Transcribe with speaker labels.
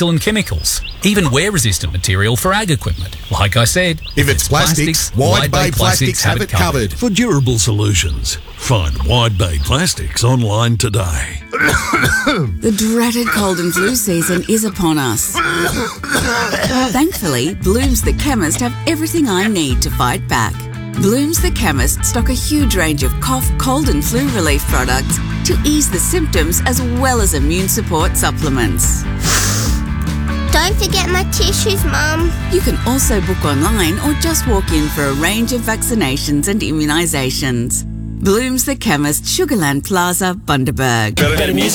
Speaker 1: and chemicals, even wear-resistant material for ag equipment. Like I said,
Speaker 2: if it's plastics, Wide Bay Plastics have it covered.
Speaker 3: For durable solutions, find Wide Bay Plastics online today.
Speaker 4: The dreaded cold and flu season is upon us. Thankfully, Blooms the Chemist have everything I need to fight back. Blooms the Chemist stock a huge range of cough, cold and flu relief products to ease the symptoms as well as immune support supplements.
Speaker 5: Don't forget my tissues, Mum.
Speaker 4: You can also book online or just walk in for a range of vaccinations and immunisations. Blooms the Chemist, Sugarland Plaza, Bundaberg.
Speaker 6: Better music.